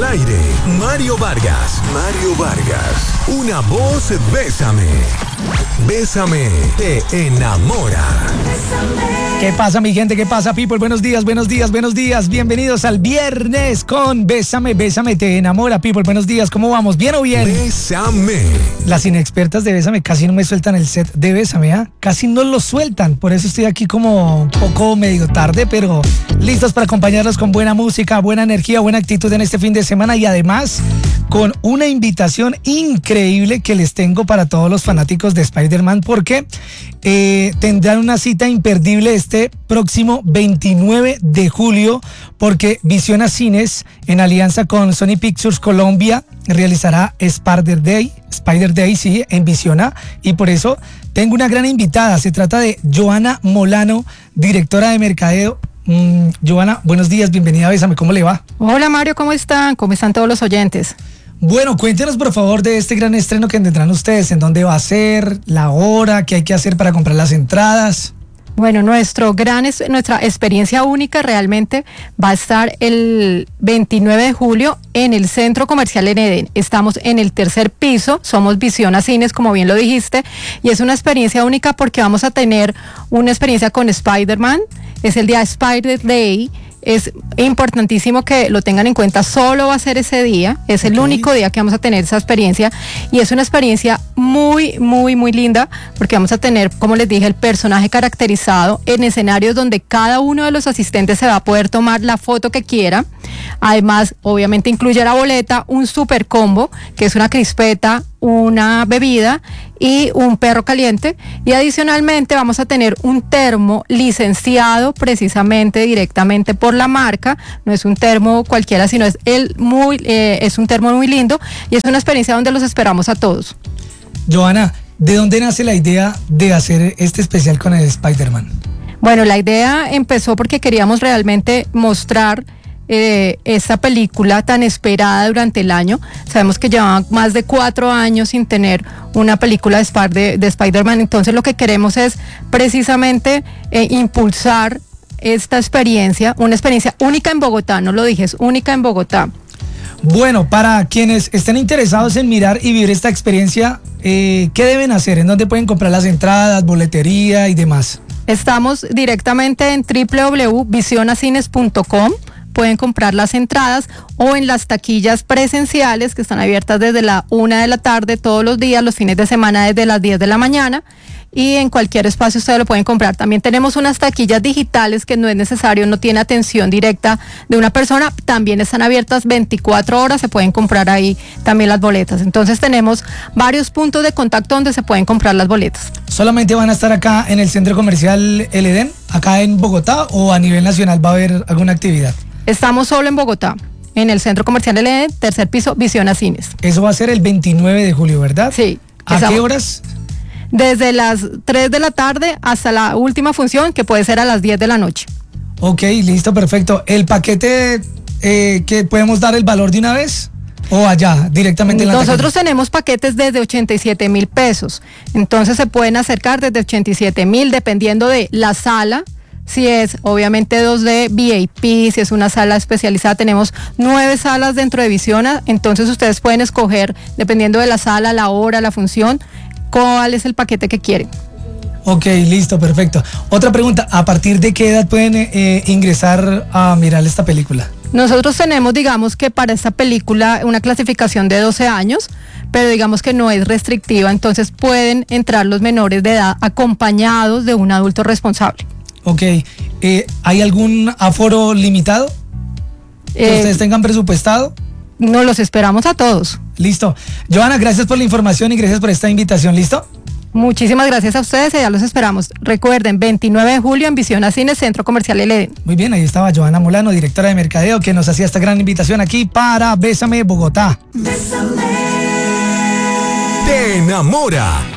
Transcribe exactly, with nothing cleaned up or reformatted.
al aire, Mario Vargas. Mario Vargas. Una voz, bésame. Bésame, te enamora. ¿Qué pasa, mi gente? ¿Qué pasa, people? Buenos días, buenos días, buenos días. Bienvenidos al viernes con Bésame, Bésame, te enamora, people. Buenos días, ¿cómo vamos? ¿Bien o bien? Bésame. Las inexpertas de Bésame casi no me sueltan el set de Bésame, ¿ah? ¿eh? Casi no lo sueltan. Por eso estoy aquí como un poco medio tarde, pero listos para acompañarlos con buena música, buena energía, buena actitud en este fin de semana y además con una invitación increíble que les tengo para todos los fanáticos de Spider-Man, porque eh, tendrán una cita imperdible este próximo veintinueve de julio, porque Visiona Cines, en alianza con Sony Pictures Colombia, realizará Spider Day, Spider Day, sí, en Visiona, y por eso tengo una gran invitada. Se trata de Joana Molano, directora de mercadeo. Mm, Joana, buenos días, bienvenida a Bésame, ¿cómo le va? Hola Mario, ¿cómo están? ¿Cómo están todos los oyentes? Bueno, cuéntenos por favor de este gran estreno que tendrán ustedes, en dónde va a ser, la hora, qué hay que hacer para comprar las entradas. Bueno, nuestro gran, nuestra experiencia única realmente va a estar el veintinueve de julio en el Centro Comercial en Edén. Estamos en el tercer piso, somos Visiona Cines, como bien lo dijiste, y es una experiencia única porque vamos a tener una experiencia con Spider-Man, es el día de Spider Day. Es importantísimo que lo tengan en cuenta, solo va a ser ese día, es el okay. único día que vamos a tener esa experiencia y es una experiencia muy, muy, muy linda porque vamos a tener, como les dije, el personaje caracterizado en escenarios donde cada uno de los asistentes se va a poder tomar la foto que quiera. Además, obviamente incluye la boleta, un super combo, que es una crispeta, una bebida y un perro caliente, y adicionalmente vamos a tener un termo licenciado precisamente directamente por la marca. No es un termo cualquiera, sino es el muy eh, es un termo muy lindo y es una experiencia donde los esperamos a todos. Joana, ¿de dónde nace la idea de hacer este especial con el Spider-Man? Bueno, la idea empezó porque queríamos realmente mostrar Eh, esta película tan esperada durante el año. Sabemos que llevaban más de cuatro años sin tener una película de, Spar de, de Spider-Man, entonces lo que queremos es precisamente eh, impulsar esta experiencia, una experiencia única en Bogotá, no lo dije, es única en Bogotá. Bueno, para quienes estén interesados en mirar y vivir esta experiencia, eh, ¿qué deben hacer? ¿En dónde pueden comprar las entradas, boletería y demás? Estamos directamente en doble u doble u doble u punto visiona cines punto com. Pueden comprar las entradas o en las taquillas presenciales que están abiertas desde la una de la tarde todos los días, los fines de semana desde las diez de la mañana, y en cualquier espacio ustedes lo pueden comprar. También tenemos unas taquillas digitales que no es necesario, no tiene atención directa de una persona, también están abiertas veinticuatro horas, se pueden comprar ahí también las boletas. Entonces tenemos varios puntos de contacto donde se pueden comprar las boletas. ¿Solamente van a estar acá en el Centro Comercial El Edén, acá en Bogotá, o a nivel nacional va a haber alguna actividad? Estamos solo en Bogotá, en el Centro Comercial El Edén, tercer piso, Visiona Cines. Eso va a ser el veintinueve de julio, ¿verdad? Sí. ¿A qué horas? Desde las tres de la tarde hasta la última función, que puede ser a las diez de la noche. Ok, listo, perfecto. ¿El paquete eh, que podemos dar el valor de una vez? ¿O allá, directamente en la Nosotros taquilla? tenemos paquetes desde ochenta y siete mil pesos. Entonces se pueden acercar desde ochenta y siete mil, dependiendo de la sala. Si es obviamente dos D, V I P, si es una sala especializada, tenemos nueve salas dentro de Visiona, entonces ustedes pueden escoger, dependiendo de la sala, la hora, la función, cuál es el paquete que quieren. Ok, listo, perfecto. Otra pregunta, ¿a partir de qué edad pueden eh, ingresar a mirar esta película? Nosotros tenemos, digamos que para esta película, una clasificación de doce años, pero digamos que no es restrictiva, entonces pueden entrar los menores de edad acompañados de un adulto responsable. Ok, eh, ¿hay algún aforo limitado que eh, ustedes tengan presupuestado? No, los esperamos a todos. Listo. Joana, gracias por la información y gracias por esta invitación, ¿listo? Muchísimas gracias a ustedes y ya los esperamos. Recuerden, veintinueve de julio en Visiona Cines, Centro Comercial El Edén. Muy bien, ahí estaba Joana Molano, directora de mercadeo, que nos hacía esta gran invitación aquí para Bésame Bogotá. Bésame. Te enamora.